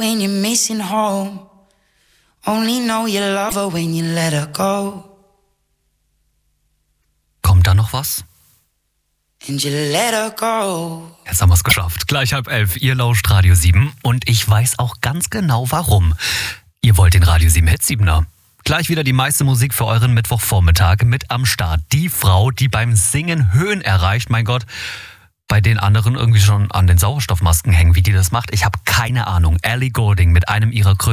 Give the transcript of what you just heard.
when you're missing home. Only know you love her when you let her go. Kommt da noch was? And you let her go. Jetzt haben wir es geschafft. Gleich 10:30. Ihr lauscht Radio 7 und ich weiß auch ganz genau warum. Ihr wollt den Radio 7 Hit 7er. Gleich wieder die meiste Musik für euren Mittwochvormittag mit am Start. Die Frau, die beim Singen Höhen erreicht, mein Gott, bei den anderen irgendwie schon an den Sauerstoffmasken hängen. Wie die das macht, ich habe keine Ahnung. Ellie Goulding mit einem ihrer größten